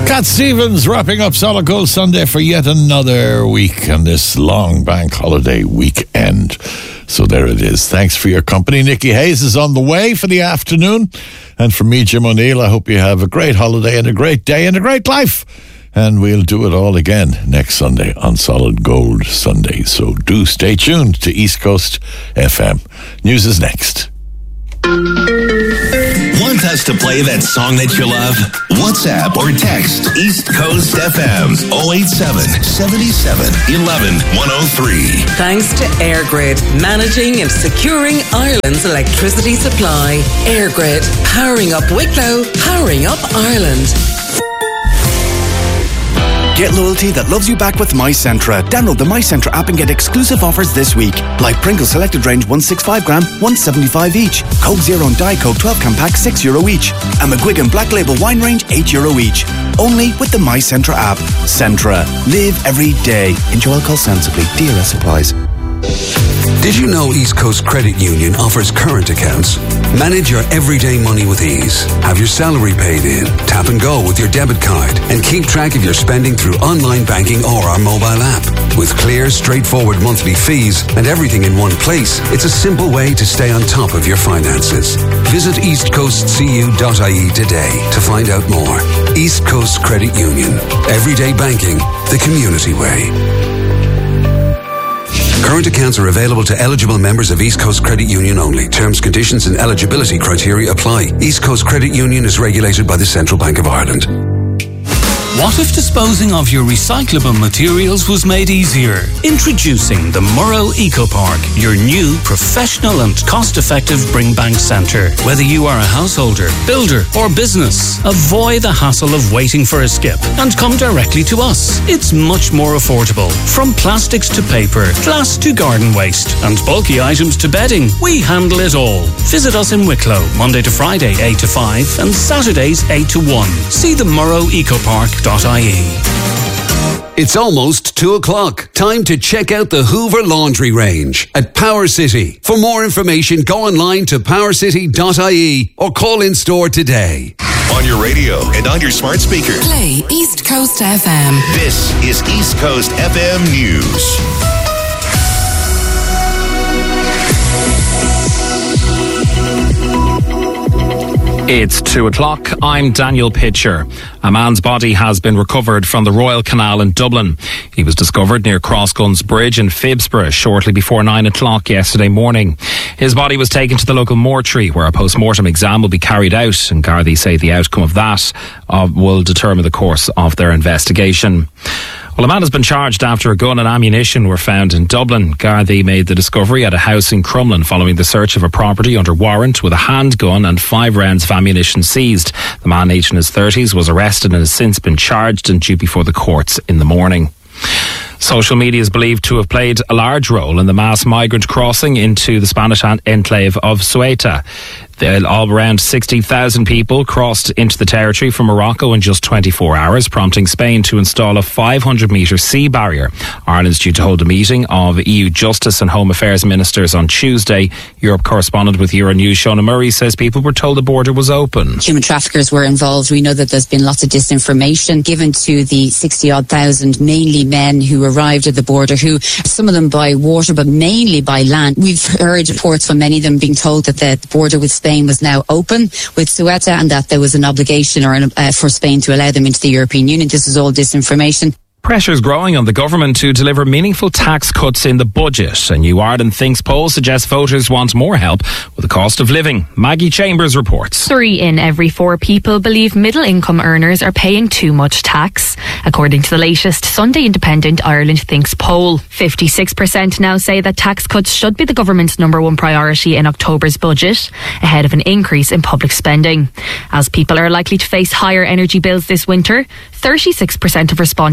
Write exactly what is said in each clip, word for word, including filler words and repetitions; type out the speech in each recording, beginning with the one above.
Cat Stevens wrapping up Solid Gold Sunday for yet another week on this long bank holiday weekend. So there it is. Thanks for your company. Nikki Hayes is on the way for the afternoon. And from me, Jim O'Neill, I hope you have a great holiday and a great day and a great life. And we'll do it all again next Sunday on Solid Gold Sunday. So do stay tuned to East Coast F M. News is next. Want us to play that song that you love? WhatsApp or text East Coast F M's oh eight seven, seven seven, one one, one oh three. Thanks to EirGrid, managing and securing Ireland's electricity supply. EirGrid, powering up Wicklow, powering up Ireland. Get loyalty that loves you back with MyCentra. Download the MyCentra app and get exclusive offers this week. Like Pringles Selected Range one sixty-five gram, one seventy-five each. Coke Zero and Diet Coke twelve can pack, six euro each. And McGuigan Black Label Wine Range, eight euro each. Only with the MyCentra app. Centra. Live every day. Enjoy alcohol sensibly. D R S applies. Did you know East Coast Credit Union offers current accounts? Manage your everyday money with ease. Have your salary paid in, tap and go with your debit card, and keep track of your spending through online banking or our mobile app. With clear, straightforward monthly fees and everything in one place, it's a simple way to stay on top of your finances. Visit east coast c u dot i e today to find out more. East Coast Credit Union. Everyday banking, the community way. Current accounts are available to eligible members of East Coast Credit Union only. Terms, conditions and eligibility criteria apply. East Coast Credit Union is regulated by the Central Bank of Ireland. What if disposing of your recyclable materials was made easier? Introducing the Murrow Eco Park, your new professional and cost-effective bring bank centre. Whether you are a householder, builder or business, avoid the hassle of waiting for a skip and come directly to us. It's much more affordable. From plastics to paper, glass to garden waste and bulky items to bedding, we handle it all. Visit us in Wicklow, Monday to Friday eight to five and Saturdays eight to one. See the Murrow Eco Park. It's almost two o'clock. Time to check out the Hoover Laundry Range at Power City. For more information, go online to power city dot i e or call in store today. On your radio and on your smart speaker. Play East Coast F M. This is East Coast F M News. It's two o'clock. I'm Daniel Pitcher. A man's body has been recovered from the Royal Canal in Dublin. He was discovered near Crossguns Bridge in Phibsborough shortly before nine o'clock yesterday morning. His body was taken to the local mortuary where a post-mortem exam will be carried out, and Gardaí say the outcome of that uh, will determine the course of their investigation. Well, a man has been charged after a gun and ammunition were found in Dublin. Gardaí made the discovery at a house in Crumlin following the search of a property under warrant with a handgun and five rounds of ammunition seized. The man, aged in his thirties, was arrested and has since been charged and due before the courts in the morning. Social media is believed to have played a large role in the mass migrant crossing into the Spanish enclave of Ceuta. All around sixty thousand people crossed into the territory from Morocco in just twenty-four hours, prompting Spain to install a five hundred metre sea barrier. Ireland's due to hold a meeting of E U Justice and Home Affairs ministers on Tuesday. Europe correspondent with Euronews, Shona Murray, says people were told the border was open. Human traffickers were involved. We know that there's been lots of disinformation given to the sixty odd thousand, mainly men who arrived at the border, who some of them by water, but mainly by land. We've heard reports from many of them being told that the border with Spain was now open with Ceuta and that there was an obligation or an, uh, for Spain to allow them into the European Union. This is all disinformation. Pressure's growing on the government to deliver meaningful tax cuts in the budget. A New Ireland Thinks poll suggests voters want more help with the cost of living. Maggie Chambers reports. Three in every four people believe middle-income earners are paying too much tax, according to the latest Sunday Independent Ireland Thinks poll. fifty-six percent now say that tax cuts should be the government's number one priority in October's budget, ahead of an increase in public spending. As people are likely to face higher energy bills this winter, thirty-six percent of respondents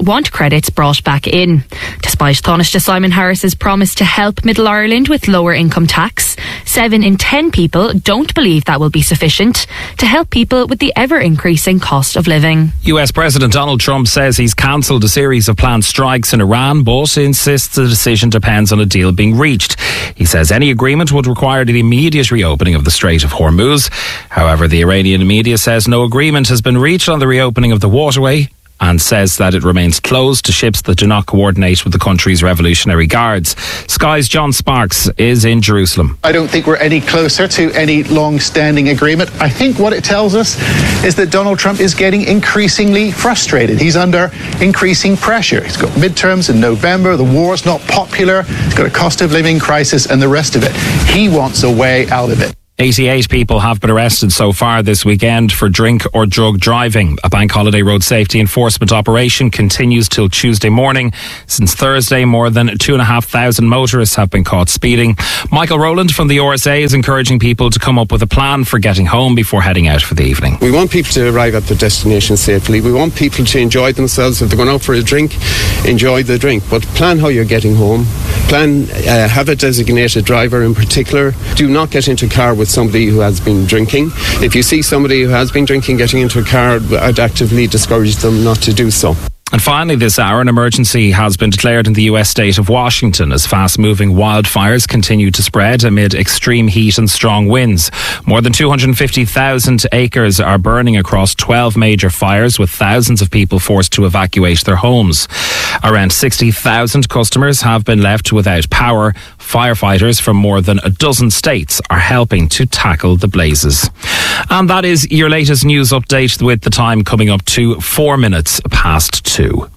want credits brought back in. Despite Taoiseach Simon Harris's promise to help Middle Ireland with lower income tax, seven in ten people don't believe that will be sufficient to help people with the ever-increasing cost of living. U S President Donald Trump says he's cancelled a series of planned strikes in Iran, but insists the decision depends on a deal being reached. He says any agreement would require the immediate reopening of the Strait of Hormuz. However, the Iranian media says no agreement has been reached on the reopening of the waterway, and says that it remains closed to ships that do not coordinate with the country's Revolutionary Guards. Sky's John Sparks is in Jerusalem. I don't think we're any closer to any long-standing agreement. I think what it tells us is that Donald Trump is getting increasingly frustrated. He's under increasing pressure. He's got midterms in November, the war's not popular, he's got a cost of living crisis and the rest of it. He wants a way out of it. eighty-eight people have been arrested so far this weekend for drink or drug driving. A bank holiday road safety enforcement operation continues till Tuesday morning. Since Thursday, more than two and a half thousand motorists have been caught speeding. Michael Rowland from the R S A is encouraging people to come up with a plan for getting home before heading out for the evening. We want people to arrive at their destination safely. We want people to enjoy themselves. If they're going out for a drink, enjoy the drink. But plan how you're getting home. Plan, uh, have a designated driver in particular. Do not get into a car with somebody who has been drinking. If you see somebody who has been drinking getting into a car, I'd actively discourage them not to do so. And finally this hour, an emergency has been declared in the U S state of Washington as fast-moving wildfires continue to spread amid extreme heat and strong winds. More than two hundred fifty thousand acres are burning across twelve major fires, with thousands of people forced to evacuate their homes. Around sixty thousand customers have been left without power. Firefighters from more than a dozen states are helping to tackle the blazes. And that is your latest news update, with the time coming up to four minutes past two.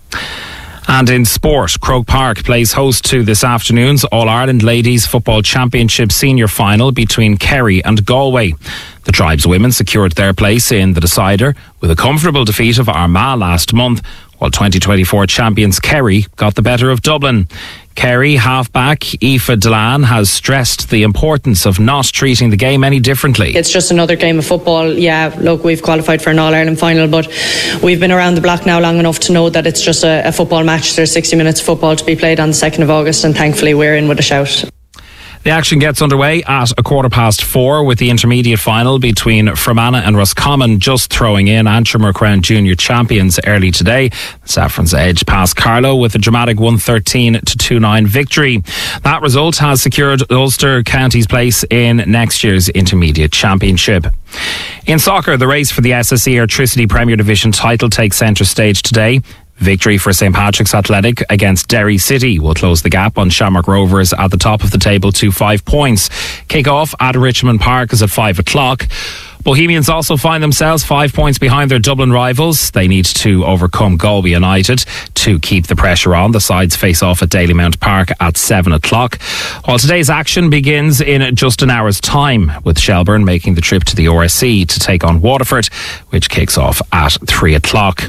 And in sport, Croke Park plays host to this afternoon's All-Ireland Ladies Football Championship Senior Final between Kerry and Galway. The Tribes women secured their place in the decider with a comfortable defeat of Armagh last month, while twenty twenty-four champions Kerry got the better of Dublin. Kerry halfback Aoife Delan has stressed the importance of not treating the game any differently. It's just another game of football. Yeah, look, we've qualified for an All-Ireland final, but we've been around the block now long enough to know that it's just a, a football match. There's sixty minutes of football to be played on the second of August, and thankfully we're in with a shout. The action gets underway at a quarter past four, with the intermediate final between Fermanagh and Roscommon just throwing in. Antrim were crowned junior champions early today. Saffron's edge past Carlow with a dramatic one thirteen to two nine victory. That result has secured Ulster County's place in next year's intermediate championship. In soccer, the race for the S S E Airtricity Premier Division title takes centre stage today. Victory for St Patrick's Athletic against Derry City will close the gap on Shamrock Rovers at the top of the table to five points. Kick-off at Richmond Park is at five o'clock. Bohemians also find themselves five points behind their Dublin rivals. They need to overcome Galway United to keep the pressure on. The sides face off at Dalymount Park at seven o'clock. While today's action begins in just an hour's time, with Shelbourne making the trip to the R S C to take on Waterford, which kicks off at three o'clock.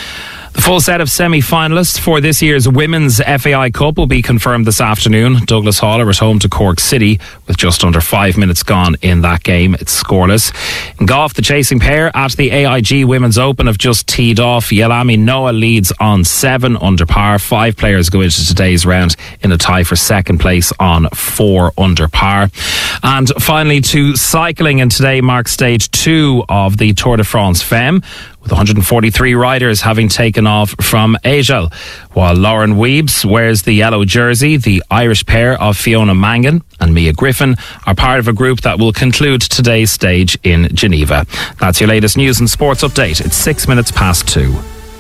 The full set of semi-finalists for this year's Women's F A I Cup will be confirmed this afternoon. Douglas Hall are at home to Cork City with just under five minutes gone in that game. It's scoreless. In golf, the chasing pair at the A I G Women's Open have just teed off. Yelami Noah leads on seven under par. Five players go into today's round in a tie for second place on four under par. And finally to cycling, and today marks stage two of the Tour de France Femme, with one hundred forty-three riders having taken off from Agel. While Lauren Weebs wears the yellow jersey, the Irish pair of Fiona Mangan and Mia Griffin are part of a group that will conclude today's stage in Geneva. That's your latest news and sports update. It's six minutes past two.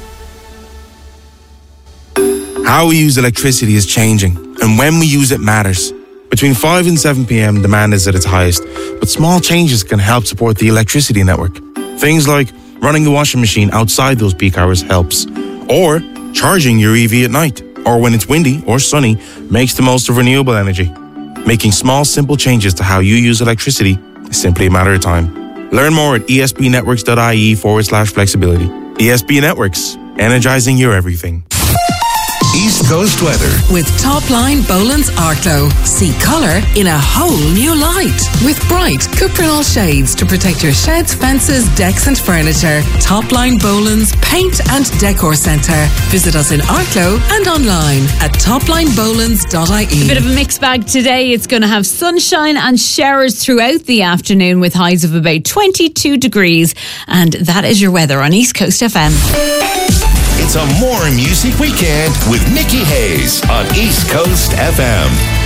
How we use electricity is changing, and when we use it matters. Between five and seven p.m, demand is at its highest, but small changes can help support the electricity network. Things like running the washing machine outside those peak hours helps. Or charging your E V at night, or when it's windy or sunny, makes the most of renewable energy. Making small, simple changes to how you use electricity is simply a matter of time. Learn more at espnetworks.ie forward slash flexibility. E S B Networks, energizing your everything. East Coast weather. With Topline Boland's Arklow. See colour in a whole new light. With bright Cuprinol shades to protect your sheds, fences, decks and furniture. Topline Boland's Paint and Decor Centre. Visit us in Arklow and online at topline bolands dot I E. A bit of a mixed bag today. It's going to have sunshine and showers throughout the afternoon with highs of about twenty-two degrees. And that is your weather on East Coast F M. It's a More Music Weekend with Nikki Hayes on East Coast F M.